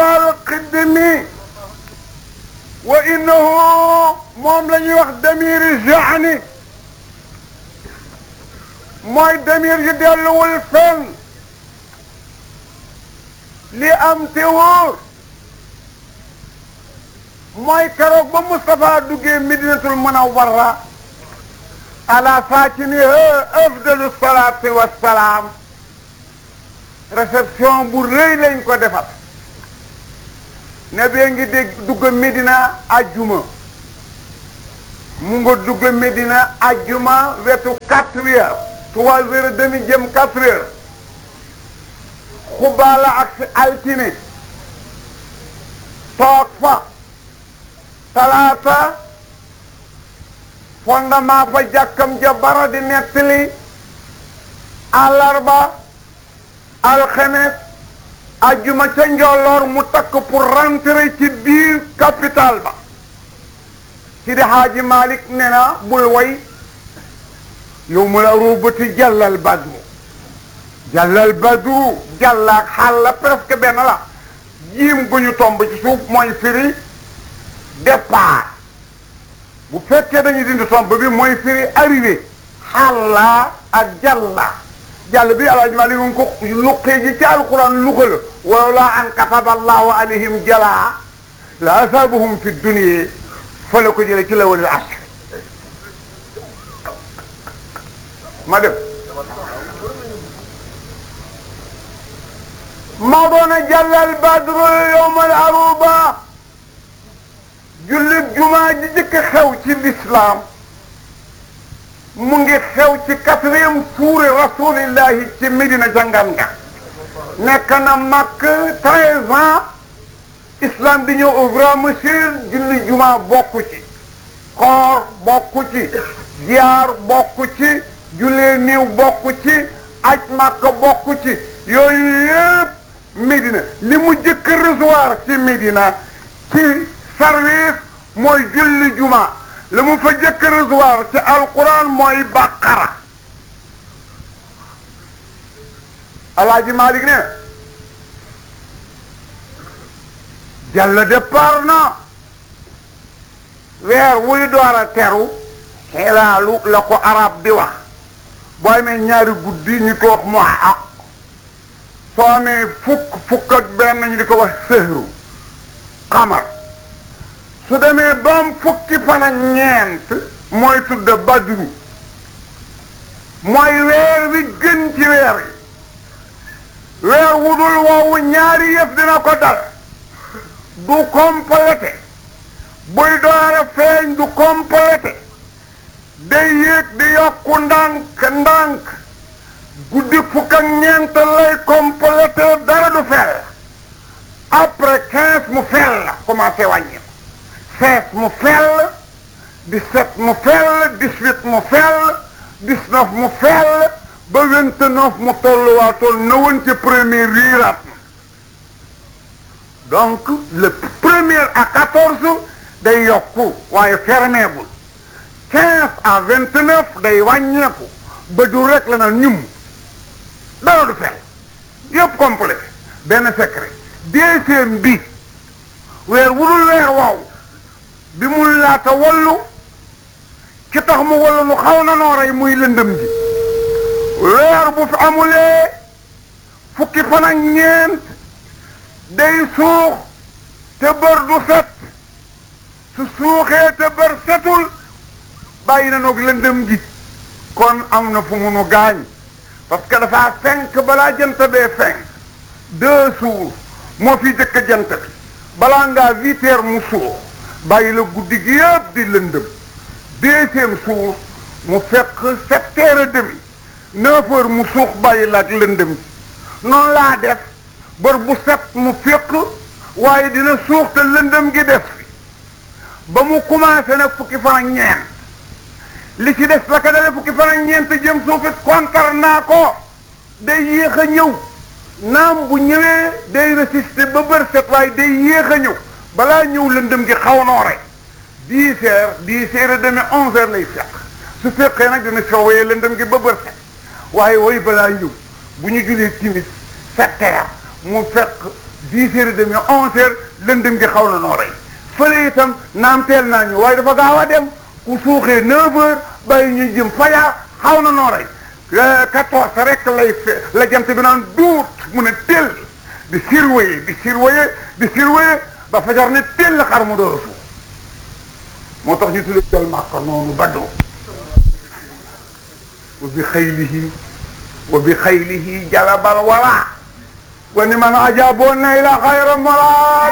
على القدم وإنه موم لا ñuy wax damir jaani mooy damir ji delluwul fenn li am te wóor mooy keroog ba Moustapha duggee Medinatul Munawwara ala saakinihaa afdalu salaati wassalaam réception bu rëy lañ ko defal ne bee ngi dégg dugg Medina ajjuma mu nga dugg Medina ajjuma wetu 4 heures 3 heures et demi jëm 4 heures xubaala ak si altine toog fa talaata fondement fa jàkkam ja bara di nettali àllarba alxames ajjuma ca njolloor mu takk pour rentrer ci biir capitale ba Sidi Haaji Malick ne na bul way yow mu la rubati jàllal badru jàllal badru jàllaak xaal la presque benn la jiim gu ñu tomb ci suuf mooy firi départ bu fekkee dañuy dindi tomb bi mooy firi arrivé xaal ak jàlla jàll bi Alaaji Malick ngi ko luqee ji ci alquran luqa la wala an kataba allahu alayhim jalaa la asaabahum fi dunya fa la ko jëlee ci la walil asr ma dem ma doona jàllal badru yawmal aruba jullit jumaa ji jëkk xew ci l'islam mu ngi xew ci 4e suure rasulillahi ci Medina jàngan nga nekk na Makka 13 ans islam di ñëw au fur et à mesure julli juma bokku ci koor bokku ci ziyaar bokku ci jullee niiw bokku ci aj Makka bokku ci yooyu yëpp Medina li mu jëkk recevoir ci Medina ci service mooy julli juma li mu fa jëkk recevoir ci alquran mooy baqara Alaaji Malik ne jàll départ na weer wuy door a teru xelaalu la ko arab di wax boo amee ñaari guddi ñu ko wax muhaq soo amee fukk ak benn ñu di ko wax sëhru xamar su demee bam fukki fan ak ñeent mooy tudd badru mooy weer wi gën ci weer yi weer wudul woowu ñaari yëf dina ko dal du complété buy door a feeñ du complété day yéeg di yokku ndànk guddi fukk ak ñeent lay complété dara du fel après 15 mu fel la commencé wàññi 16 mu fel 17 mu fel 18 mu fel 19 mu fel ba 29 mu tolluwaatoon na woon ci premier riiraat donc le premier à 14 day yokku waaye fermeegul 15 à 29 day wàññeeku ba du rek la na ñum dara du fel yëpp complet benn secret deuxième bi weer wudul weer wow bi mu laata wallu ki tax mu wallu nu xaw na noo rey muy lëndëm ji weer bu fi amulee fukki fan ak ñeent day suux te bër du set su suuxee te bër setul bàyyi na noog lëndëm ji kon am na fu munu gaañ parce que dafa fenk balaa jant bee fenk 2 jours moo fi jëkk jant bi balaa ngaa 8 heures mu suux bàyyi la guddi gi yëpp di lëndëm deuxième jour mu fekk 7 heures et demi 9 heures mu suux bàyyi la ak lëndëm ji noonu laa def bër bu set mu fekk waaye dina suux te lëndëm gi def fi ba mu commencé nag fukki fan ak ñeent li ci des la ka dale fukki fan ak ñeent jëm suufit kontar naa ko day yéex a ñëw naam bu ñëwee day résister ba bër set waaye day yéex a ñëw balaa ñëw lëndëm gi xaw noo rek 10 heures et demi 11 heures lay fekk su fekkee nag dina soowee lëndëm gi ba bër set waaye way balaa ñëw bu ñu julee timis 7 heures mu fekk 10h30 11h lëndëm gi xaw na noo rey fële itam naam teel naa ñu waaye dafa gaaw a dem ku suuxee 9h bàyyi ñuy jëm fajar xaw na noo rey 14 rek la jant bi naan duut mu ne teel di surveiller ba fajar ne teel la xar mu door a suuf moo tax ñu tuddee jël Makka noonu badoo wa bi xaylihi jalabal wala wa ni man ajaboo nay la xayra mala